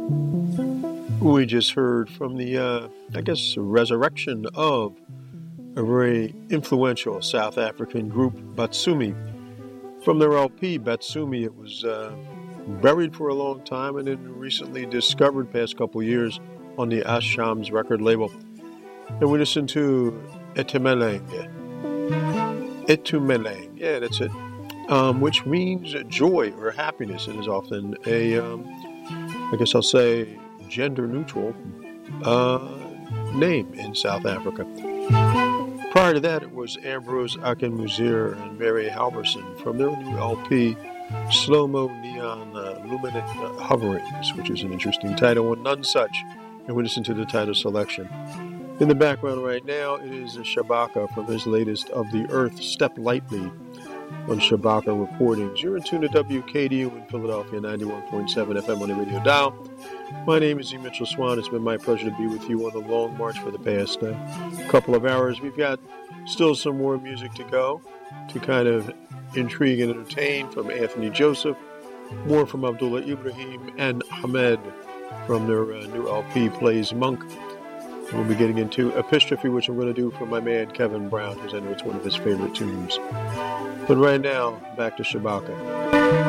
We just heard from the, resurrection of a very influential South African group, Batsumi. From their LP, Batsumi, it was buried for a long time and then recently discovered past couple years on the Ashams record label. And we listened to Etumeleng. Etumeleng, yeah, that's it. Which means joy or happiness. It is often I'll say, gender neutral name in South Africa. Prior to that, it was Ambrose Akinmuzir and Mary Halverson from their new LP, Slow-Mo Neon Luminant Hoverings, which is an interesting title, and None Such. And we listen to the title selection. In the background right now, it is Shabaka from his latest Of the Earth, Step Lightly, on Shabaka Recordings. You're in tune to WKDU in Philadelphia, 91.7 FM on the radio dial. My name is E. Mitchell Swan. It's been my pleasure to be with you on the long march for the past couple of hours. We've got still some more music to go to kind of intrigue and entertain from Anthony Joseph, more from Abdullah Ibrahim and Hamed from their new LP, Plays Monk. We'll be getting into Epistrophe, which I'm going to do for my man Kevin Brown, because I know it's one of his favorite tunes. But right now, back to Shabaka.